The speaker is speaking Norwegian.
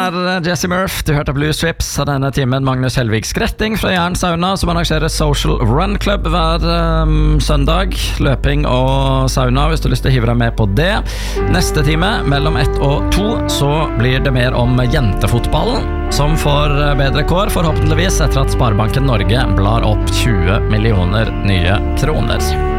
Jesse Murph, du hørte Blue Strips av denne timen. Magnus Helvig Skretting fra Jern Sauna, som arrangerer Social Run Club hver søndag. Løping og sauna, hvis du har lyst til å hive deg med på det. Neste time, mellom 1 og 2, så blir det mer om jentefotballen, som får bedre kår, forhåpentligvis, etter at Sparebanken Norge blar opp 20 millioner nye kroner.